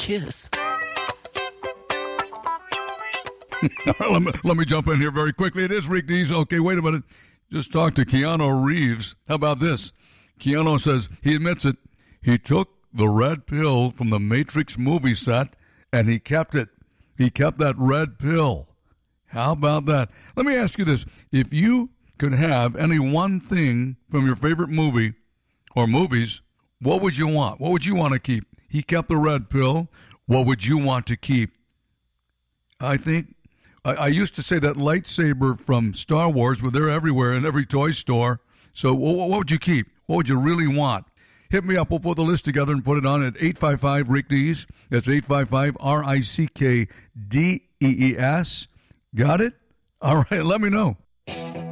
kiss. Let me jump in here very quickly. It is Rick Dees. Okay, wait a minute. Just talked to Keanu Reeves. How about this? Keanu says he admits it. He took the red pill from the Matrix movie set, and he kept it. He kept that red pill. How about that? Let me ask you this. If you could have any one thing from your favorite movie or movies, what would you want? What would you want to keep? He kept the red pill. What would you want to keep? I think I used to say that lightsaber from Star Wars, but they're everywhere in every toy store. So what would you keep? What would you really want? Hit me up. We'll put the list together and put it on at 855-RICK-DEES. That's 855-RICKDEES. Got it? All right, let me know.